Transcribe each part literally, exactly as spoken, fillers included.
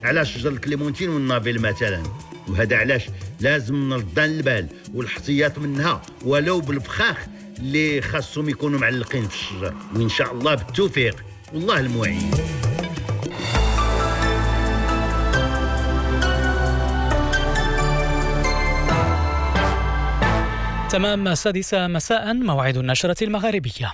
على شجر الكليمونتين والنافيل مثلا. وهذا علاش لازم نردان البال والاحتياط منها ولو بالفخاخ اللي خاصهم يكونوا معلقين في الشجر، وإن شاء الله بالتوفيق والله المعين. تمام السادسة مساء موعد النشرة المغاربية.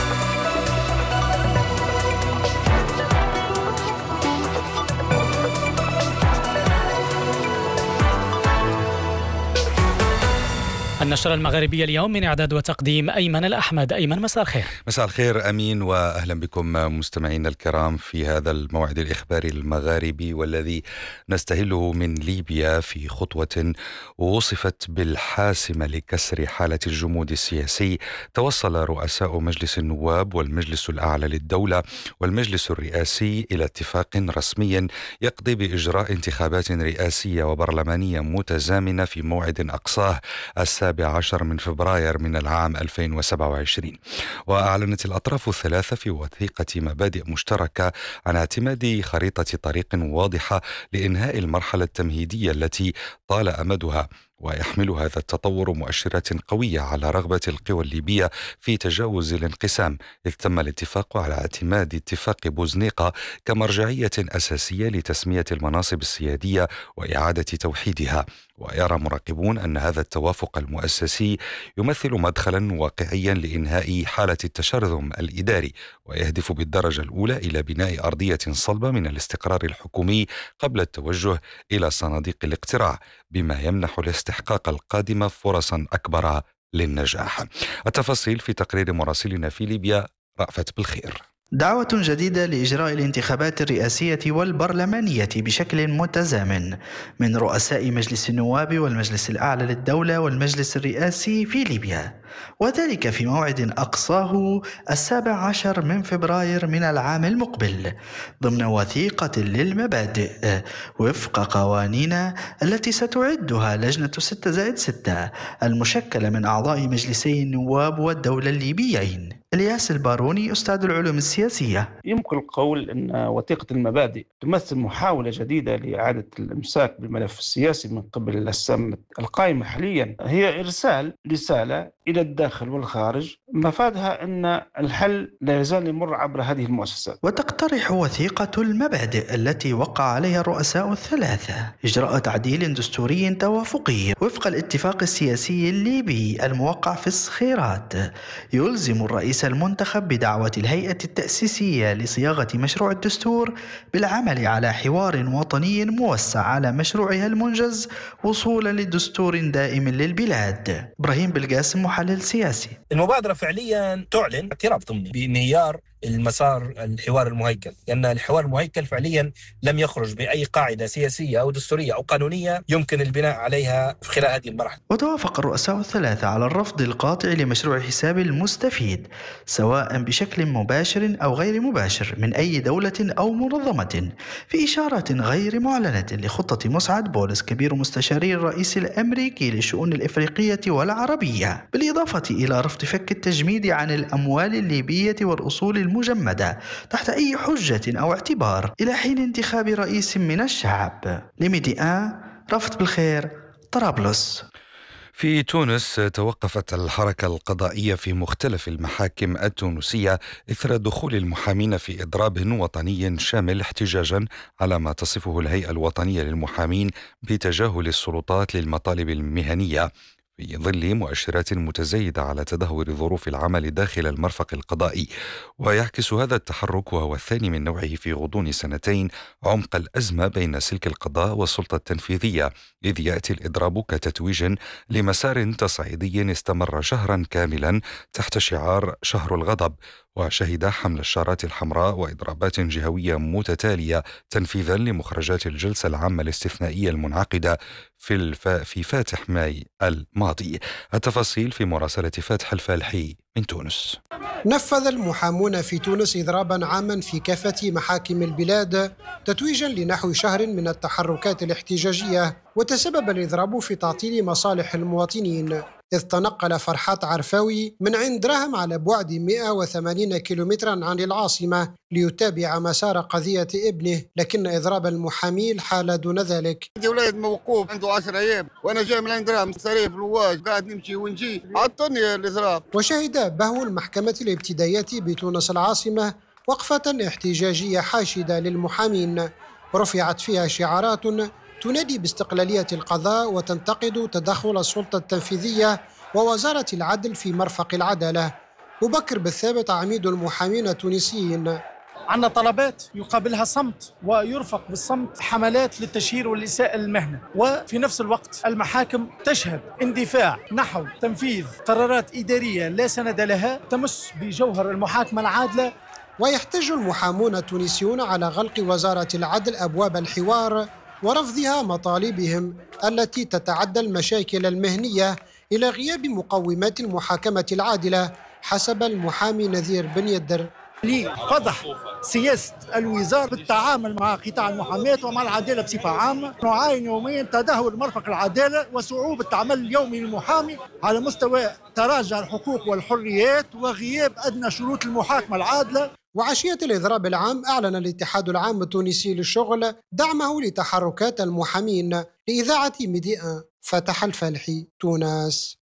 النشرة المغاربية اليوم من إعداد وتقديم أيمن الأحمد. أيمن، مساء الخير. مساء الخير أمين، وأهلا بكم مستمعينا الكرام في هذا الموعد الإخباري المغاربي والذي نستهله من ليبيا في خطوة وصفت بالحاسمة لكسر حالة الجمود السياسي. توصل رؤساء مجلس النواب والمجلس الأعلى للدولة والمجلس الرئاسي إلى اتفاق رسمي يقضي بإجراء انتخابات رئاسية وبرلمانية متزامنة في موعد أقصاه السابع عشر من فبراير من العام ألفين وسبعة وعشرين. وأعلنت الأطراف الثلاثة في وثيقة مبادئ مشتركة عن اعتماد خريطة طريق واضحة لإنهاء المرحلة التمهيدية التي طال أمدها. ويحمل هذا التطور مؤشرات قوية على رغبة القوى الليبية في تجاوز الانقسام، إذ تم الاتفاق على اعتماد اتفاق بوزنيقة كمرجعية أساسية لتسمية المناصب السيادية وإعادة توحيدها. ويرى مراقبون أن هذا التوافق المؤسسي يمثل مدخلا واقعيا لإنهاء حالة التشرذم الإداري، ويهدف بالدرجة الأولى إلى بناء أرضية صلبة من الاستقرار الحكومي قبل التوجه إلى صناديق الاقتراع، بما يمنح الاستحقاق القادمة فرصا أكبر للنجاح. التفاصيل في تقرير مراسلنا في ليبيا رأفت بالخير. دعوة جديدة لإجراء الانتخابات الرئاسية والبرلمانية بشكل متزامن من رؤساء مجلس النواب والمجلس الأعلى للدولة والمجلس الرئاسي في ليبيا، وذلك في موعد أقصاه السابع عشر من فبراير من العام المقبل ضمن وثيقة للمبادئ وفق قوانين التي ستعدها لجنة ستة زائد ستة المشكلة من أعضاء مجلسي النواب والدولة الليبيين. الياس الباروني أستاذ العلوم السياسية: يمكن القول أن وثيقة المبادئ تمثل محاولة جديدة لإعادة الإمساك بالملف السياسي من قبل السامة القائمة حاليا. هي إرسال رسالة إلى الداخل والخارج مفادها أن الحل لا يزال يمر عبر هذه المؤسسات. وتقترح وثيقة المبادئ التي وقع عليها الرؤساء الثلاثة إجراء تعديل دستوري توافقي وفق الاتفاق السياسي الليبي الموقع في الصخيرات، يلزم الرئيس المنتخب بدعوة الهيئة التأسيسية لصياغة مشروع الدستور بالعمل على حوار وطني موسع على مشروعها المنجز وصولا لدستور دائم للبلاد. إبراهيم بالقاسم، محلل سياسي: المبادرة فعليا تعلن اعتراف ضمني بانهيار المسار الحوار المهيكل، لأن الحوار المهيكل فعليا لم يخرج بأي قاعدة سياسية أو دستورية أو قانونية يمكن البناء عليها في خلال هذه المرحلة. وتوافق الرؤساء الثلاثة على الرفض القاطع لمشروع حساب المستفيد سواء بشكل مباشر أو غير مباشر من أي دولة أو منظمة، في إشارة غير معلنة لخطة مسعد بولس كبير مستشاري الرئيس الأمريكي للشؤون الإفريقية والعربية، بالإضافة إلى رفض فك التجميد عن الأموال الليبية والأصول المجمدة تحت أي حجة أو اعتبار إلى حين انتخاب رئيس من الشعب. لميدي آن، رفض بالخير، طرابلس. في تونس توقفت الحركة القضائية في مختلف المحاكم التونسية إثر دخول المحامين في إضراب وطني شامل احتجاجا على ما تصفه الهيئة الوطنية للمحامين بتجاهل السلطات للمطالب المهنية، في ظل مؤشرات متزايدة على تدهور ظروف العمل داخل المرفق القضائي. ويعكس هذا التحرك، وهو الثاني من نوعه في غضون سنتين، عمق الأزمة بين سلك القضاء والسلطة التنفيذية، إذ يأتي الإضراب كتتويج لمسار تصعيدي استمر شهرا كاملا تحت شعار شهر الغضب، وشهد حمل الشارات الحمراء وإضرابات جهوية متتالية تنفيذا لمخرجات الجلسة العامة الاستثنائية المنعقدة في, الف... في فاتح ماي الماضي. التفاصيل في مراسلة فاتح الفالحي من تونس. نفذ المحامون في تونس إضرابا عاما في كافة محاكم البلاد تتويجا لنحو شهر من التحركات الاحتجاجية، وتسبب الإضراب في تعطيل مصالح المواطنين، إذ تنقل فرحات عرفاوي من عين دراهم على بعد مئة وثمانين كيلومترا عن العاصمة ليتابع مسار قضية ابنه، لكن إضراب المحامي حال دون ذلك. عندي ولاد موقوف عنده عشر أيام وأنا جاي من عين دراهم سريع في الواج قاعد نمشي ونجي عطني الإضراب. وشهد بهو المحكمة الابتدائية بتونس العاصمة وقفة احتجاجية حاشدة للمحامين رفعت فيها شعارات تنادي باستقلالية القضاء وتنتقد تدخل السلطة التنفيذية ووزارة العدل في مرفق العدالة. وبكر بالثابت عميد المحامين التونسيين: عندنا طلبات يقابلها صمت ويرفق بالصمت حملات للتشهير والإساءة للمهنة، وفي نفس الوقت المحاكم تشهد اندفاع نحو تنفيذ قرارات إدارية لا سند لها تمس بجوهر المحاكمة العادلة. ويحتج المحامون التونسيون على غلق وزارة العدل أبواب الحوار ورفضها مطالبهم التي تتعدى المشاكل المهنية إلى غياب مقومات المحاكمة العادلة حسب المحامي نذير بن يدر. لفضح سياسة الوزارة بالتعامل مع قطاع المحاماة ومع العدالة بصفة عامة، نعاين يوميا تدهور مرفق العدالة وصعوبة العمل اليومي للمحامي على مستوى تراجع الحقوق والحريات وغياب أدنى شروط المحاكمة العادلة. وعشية الإضراب العام أعلن الاتحاد العام التونسي للشغل دعمه لتحركات المحامين. لإذاعة ميديا فتح الفالحي، تونس.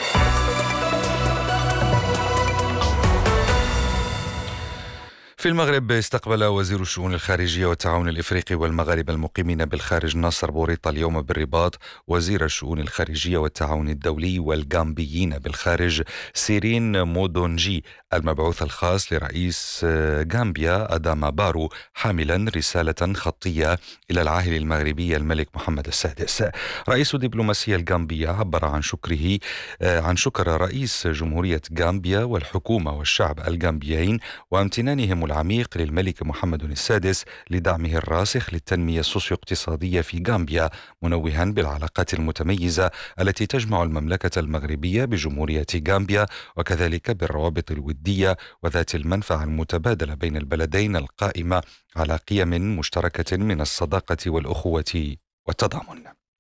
في المغرب استقبل وزير الشؤون الخارجية والتعاون الإفريقي والمغاربة المقيمين بالخارج ناصر بوريطة اليوم بالرباط وزير الشؤون الخارجية والتعاون الدولي والغامبيين بالخارج سيرين مودونجي المبعوث الخاص لرئيس غامبيا أداما بارو، حاملا رسالة خطية إلى العاهل المغربي الملك محمد السادس. رئيس دبلوماسية الغامبيا عبر عن شكره عن شكر رئيس جمهورية غامبيا والحكومة والشعب الغامبيين وامتنانهم العميق للملك محمد السادس لدعمه الراسخ للتنمية السوسيو-اقتصادية في غامبيا، منوها بالعلاقات المتميزة التي تجمع المملكة المغربية بجمهورية غامبيا، وكذلك بالروابط الودية وذات المنفعة المتبادلة بين البلدين القائمة على قيم مشتركة من الصداقة والأخوة والتضامن.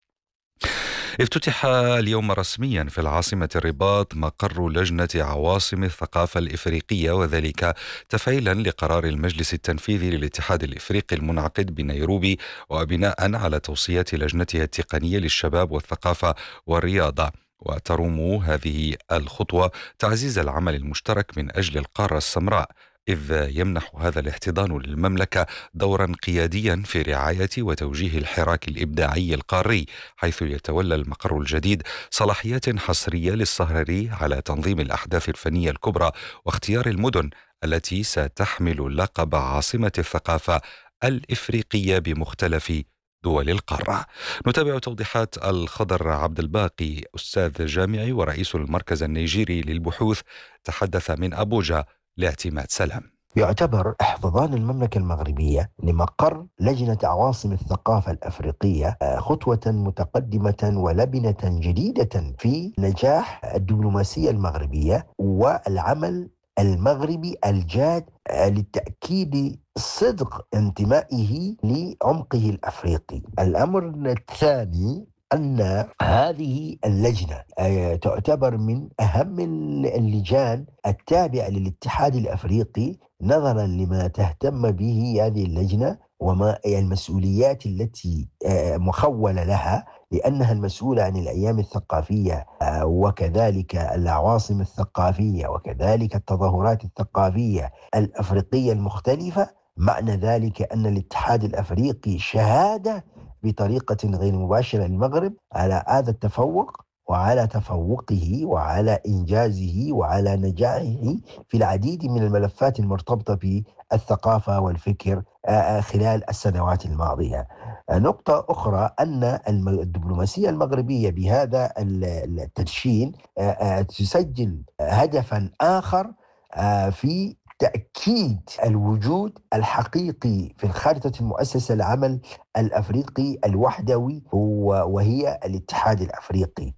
افتتح اليوم رسميا في العاصمة الرباط مقر لجنة عواصم الثقافة الإفريقية، وذلك تفعيلا لقرار المجلس التنفيذي للاتحاد الإفريقي المنعقد بنيروبي وبناء على توصيات لجنتها التقنية للشباب والثقافة والرياضة. وتروم هذه الخطوة تعزيز العمل المشترك من أجل القارة السمراء، إذ يمنح هذا الاحتضان للمملكة دورا قياديا في رعاية وتوجيه الحراك الإبداعي القاري، حيث يتولى المقر الجديد صلاحيات حصرية للسهر على تنظيم الأحداث الفنية الكبرى واختيار المدن التي ستحمل لقب عاصمة الثقافة الإفريقية بمختلف دول القارة. نتابع توضيحات الخضر عبد الباقي، أستاذ جامعي ورئيس المركز النيجيري للبحوث، تحدث من أبوجا لاعتماد سلام. يعتبر احتضان المملكة المغربية لمقر لجنة عواصم الثقافة الأفريقية خطوة متقدمة ولبنة جديدة في نجاح الدبلوماسية المغربية والعمل المغربي الجاد للتأكيد صدق انتمائه لعمقه الأفريقي. الأمر الثاني أن هذه اللجنة تعتبر من أهم اللجان التابعة للاتحاد الأفريقي نظرا لما تهتم به هذه اللجنة وما المسؤوليات التي مخولة لها، لأنها المسؤولة عن الأيام الثقافية وكذلك العواصم الثقافية وكذلك التظاهرات الثقافية الأفريقية المختلفة. معنى ذلك أن الاتحاد الأفريقي شهادة بطريقة غير مباشرة للمغرب على هذا التفوق وعلى تفوقه وعلى إنجازه وعلى نجاحه في العديد من الملفات المرتبطة بالثقافة والفكر خلال السنوات الماضية. نقطة أخرى أن الدبلوماسية المغربية بهذا التدشين تسجل هدفا آخر في تأكيد الوجود الحقيقي في الخارطة المؤسسة العمل الأفريقي الوحدوي وهي الاتحاد الأفريقي.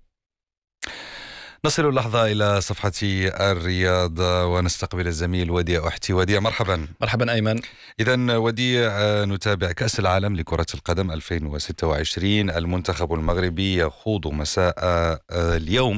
نصل اللحظة إلى صفحة الرياض ونستقبل الزميل وديع أحتي. وديع مرحبا. مرحبا أيمن. إذن وديع، نتابع كأس العالم لكرة القدم ألفين وستة وعشرين. المنتخب المغربي يخوض مساء اليوم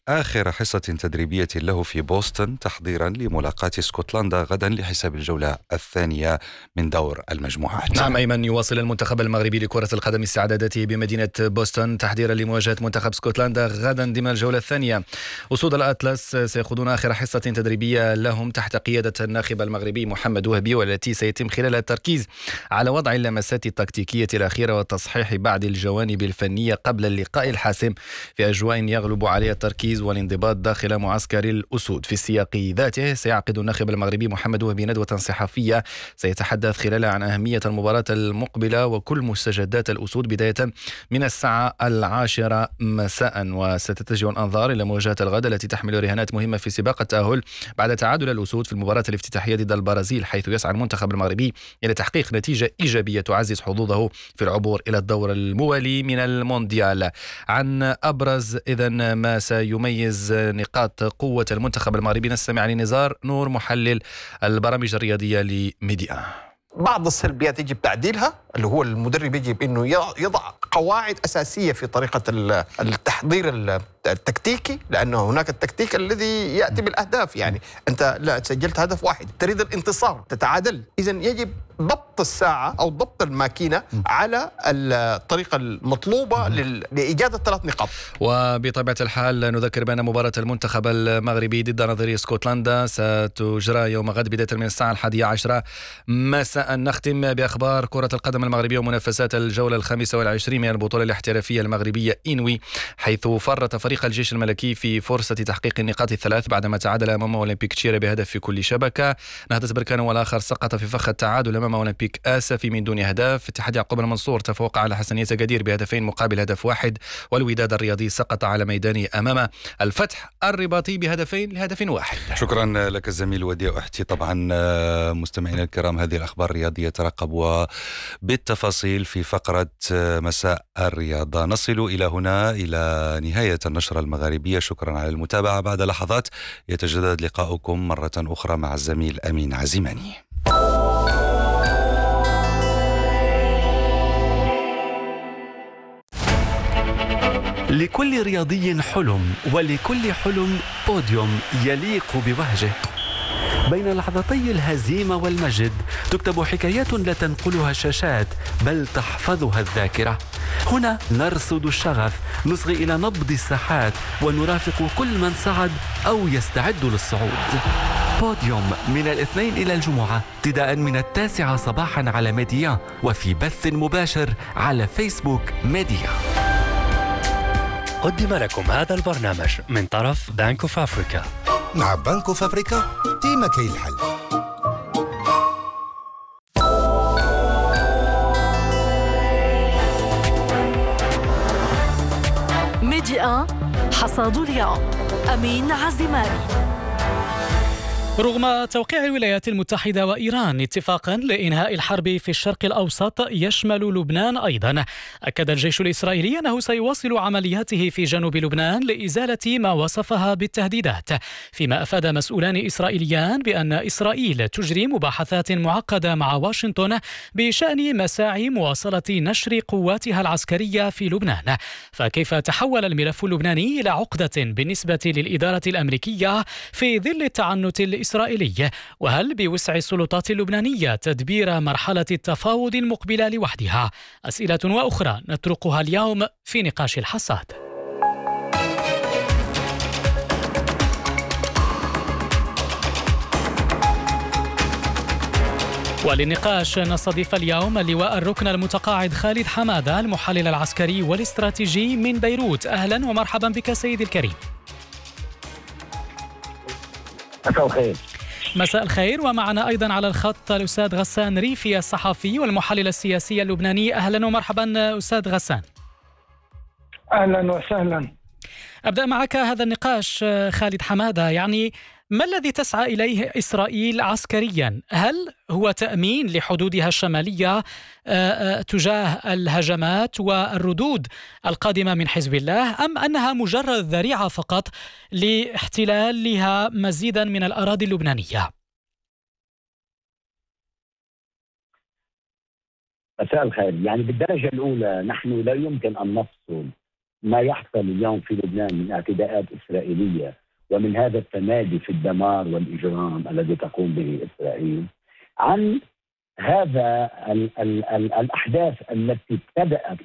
آخر حصة تدريبية له في بوسطن تحضيرا لملاقاة اسكتلندا غدا لحساب الجولة الثانية من دور المجموعات. نعم أيمن، يواصل المنتخب المغربي لكرة القدم استعداداته بمدينة بوسطن تحضيرا لمواجهة منتخب اسكتلندا غدا ضمن الجولة الثانية. أسود الأطلس سيخوضون آخر حصة تدريبية لهم تحت قيادة الناخب المغربي محمد وهبي، والتي سيتم خلالها التركيز على وضع اللمسات التكتيكية الأخيرة والتصحيح بعض الجوانب الفنية قبل اللقاء الحاسم في أجواء يغلب عليها التركيز والانضباط داخل معسكر الأسود. في السياق ذاته سيعقد الناخب المغربي محمد وهبي ندوة صحفية سيتحدث خلالها عن أهمية المباراة المقبلة وكل مستجدات الأسود بداية من الساعة العاشرة مساء. وستتجه الأنظار إلى مواجهة الغد التي تحمل رهانات مهمة في سباق التأهل بعد تعادل الأسود في المباراة الافتتاحية ضد البرازيل، حيث يسعى المنتخب المغربي إلى تحقيق نتيجة إيجابية تعزز حظوظه في العبور إلى الدور الموالي من المونديال. عن أبرز إذن ما سيميز نقاط قوة المنتخب المغربي نستمع لنزار نور محلل البرامج الرياضية لميديا. بعض السلبيات يجب تعديلها، اللي هو المدرب يجب أنه يضع قواعد أساسية في طريقة التحضير التكتيكي، لأنه هناك التكتيك الذي يأتي بالأهداف. يعني أنت لا سجلت هدف واحد تريد الانتصار تتعادل، إذن يجب ضبط الساعة أو ضبط الماكينة على الطريقة المطلوبة لإيجاد الثلاث نقاط. وبطبيعة الحال نذكر بأن مباراة المنتخب المغربي ضد نظيري اسكتلندا ستجرى يوم غد بداية من الساعة الحادية عشرة مساء. نختم بأخبار كرة القدم المغربية ومنافسات الجولة الخامسة والعشرين من البطولة الاحترافية المغربية إنوي، حيث فرط فريق الجيش الملكي في فرصة تحقيق النقاط الثلاث بعدما تعادل أمام أولمبيك تشيرة بهدف في كل شبكة. نهضة بركان والآخر سقط في فخ التعادل أمام أولمبيك آسفي من دون أهداف. اتحاد يعقوب المنصور تفوق على حسنية قدير بهدفين مقابل هدف واحد، والوداد الرياضي سقط على ميدانه أمام الفتح الرباطي بهدفين لهدف واحد. شكرا لك الزميل وديع أحتي. طبعا مستمعينا الكرام، هذه الأخبار الرياضية ترقبوا بالتفاصيل في فقرة مساء الرياضة. نصل إلى هنا إلى نهاية النشرة المغاربية. شكرا على المتابعة. بعد لحظات يتجدد لقاؤكم مرة أخرى مع الزميل أمين عزيماني. لكل رياضي حلم، ولكل حلم بوديوم يليق بوهجه. بين لحظتي الهزيمة والمجد تكتب حكايات لا تنقلها الشاشات بل تحفظها الذاكرة. هنا نرصد الشغف، نصغي إلى نبض الساحات، ونرافق كل من صعد أو يستعد للصعود. بوديوم من الاثنين إلى الجمعة ابتداء من التاسعة صباحا على ميديا، وفي بث مباشر على فيسبوك ميديا. قدم لكم هذا البرنامج من طرف بنك اوف افريكا. مع بنك اوف افريكا ديما كاين الحل. ميديا حصاد اليوم أمين عزيماني. رغم توقيع الولايات المتحدة وإيران اتفاقا لإنهاء الحرب في الشرق الأوسط يشمل لبنان أيضا، أكد الجيش الإسرائيلي أنه سيواصل عملياته في جنوب لبنان لإزالة ما وصفها بالتهديدات، فيما أفاد مسؤولان إسرائيليان بأن إسرائيل تجري مباحثات معقدة مع واشنطن بشأن مساعي مواصلة نشر قواتها العسكرية في لبنان. فكيف تحول الملف اللبناني إلى عقدة بالنسبة للإدارة الأمريكية في ظل التعنت الإسرائيلي؟ وهل بوسع السلطات اللبنانية تدبير مرحلة التفاوض المقبلة لوحدها؟ أسئلة وأخرى نطرقها اليوم في نقاش الحصاد. وللنقاش نستضيف اليوم اللواء الركن المتقاعد خالد حمادة المحلل العسكري والاستراتيجي من بيروت. أهلا ومرحبا بك سيدي الكريم. مساء الخير. مساء الخير. ومعنا أيضا على الخط الأستاذ غسان ريفي الصحفي والمحلل السياسي اللبناني. أهلا ومرحبا أستاذ غسان. أهلا وسهلا. أبدأ معك هذا النقاش خالد حمادة، يعني ما الذي تسعى إليه إسرائيل عسكريا؟ هل هو تأمين لحدودها الشمالية تجاه الهجمات والردود القادمة من حزب الله، أم أنها مجرد ذريعة فقط لاحتلالها مزيدا من الأراضي اللبنانية؟ مساء الخير. يعني بالدرجة الأولى نحن لا يمكن أن نفصل ما يحصل اليوم في لبنان من اعتداءات إسرائيلية ومن هذا التمادي في الدمار والإجرام الذي تقوم به إسرائيل، عن هذا ال ال ال الأحداث التي ابتدأت